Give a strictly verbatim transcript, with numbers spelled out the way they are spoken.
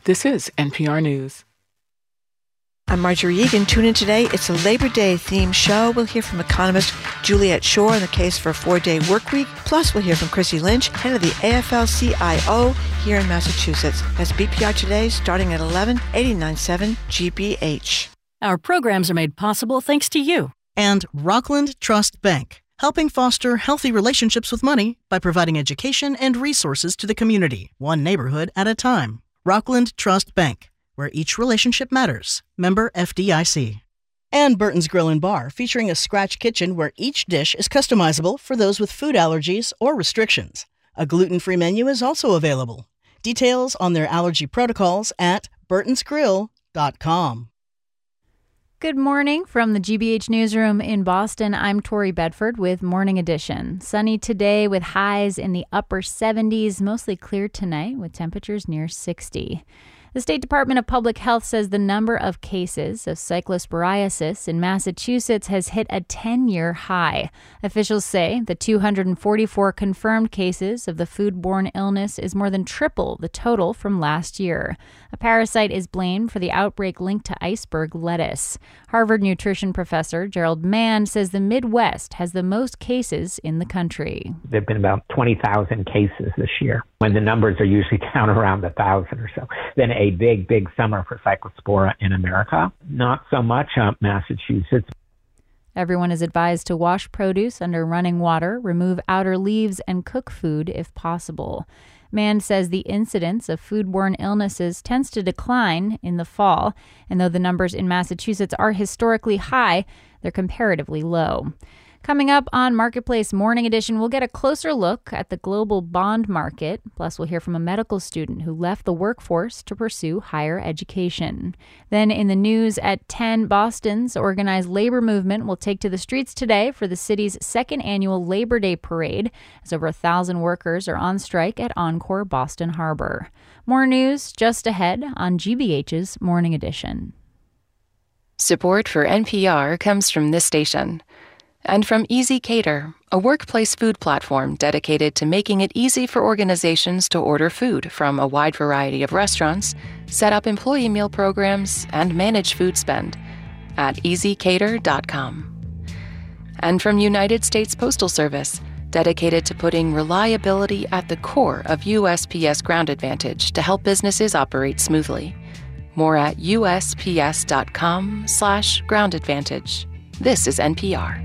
This is N P R News. I'm Marjorie Egan. Tune in today. It's a Labor Day themed show. We'll hear from economist Juliet Schor on the case for a four-day work week. Plus, we'll hear from Chrissy Lynch, head of the A F L C I O here in Massachusetts. That's B P R Today, starting at eleven, eighty-nine point seven G B H. Our programs are made possible thanks to you. And Rockland Trust Bank, helping foster healthy relationships with money by providing education and resources to the community, one neighborhood at a time. Rockland Trust Bank, where each relationship matters. Member F D I C. And Burton's Grill and Bar, featuring a scratch kitchen where each dish is customizable for those with food allergies or restrictions. A gluten-free menu is also available. Details on their allergy protocols at burtons grill dot com. Good morning from the G B H Newsroom in Boston. I'm Tori Bedford with Morning Edition. Sunny today with highs in the upper seventies, mostly clear tonight with temperatures near sixty. The State Department of Public Health says the number of cases of cyclosporiasis in Massachusetts has hit a ten-year high. Officials say the two hundred forty-four confirmed cases of the foodborne illness is more than triple the total from last year. A parasite is blamed for the outbreak linked to iceberg lettuce. Harvard nutrition professor Gerald Mann says the Midwest has the most cases in the country. There have been about twenty thousand cases this year, when the numbers are usually down around one thousand or so. Then a big, big summer for Cyclospora in America. Not so much up Massachusetts. Everyone is advised to wash produce under running water, remove outer leaves, and cook food if possible. Mann says the incidence of foodborne illnesses tends to decline in the fall, and though the numbers in Massachusetts are historically high, they're comparatively low. Coming up on Marketplace Morning Edition, we'll get a closer look at the global bond market. Plus, we'll hear from a medical student who left the workforce to pursue higher education. Then in the news at ten, Boston's organized labor movement will take to the streets today for the city's second annual Labor Day parade, as over a thousand workers are on strike at Encore Boston Harbor. More news just ahead on G B H's Morning Edition. Support for N P R comes from this station. And from Easy Cater, a workplace food platform dedicated to making it easy for organizations to order food from a wide variety of restaurants, set up employee meal programs, and manage food spend at easy cater dot com. And from United States Postal Service, dedicated to putting reliability at the core of U S P S Ground Advantage to help businesses operate smoothly. More at U S P S dot com slash ground advantage. This is N P R.